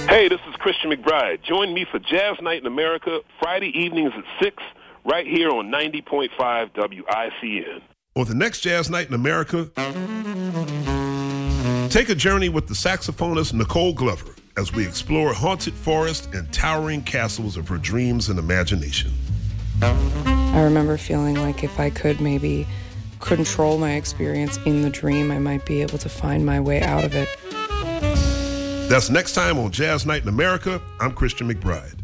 Hey, this is Christian McBride. Join me for Jazz Night in America, Friday evenings at 6, right here on 90.5 WICN. On the next Jazz Night in America, take a journey with the saxophonist Nicole Glover as we explore haunted forests and towering castles of her dreams and imagination. I remember feeling like if I could maybe control my experience in the dream, I might be able to find my way out of it. That's next time on Jazz Night in America. I'm Christian McBride.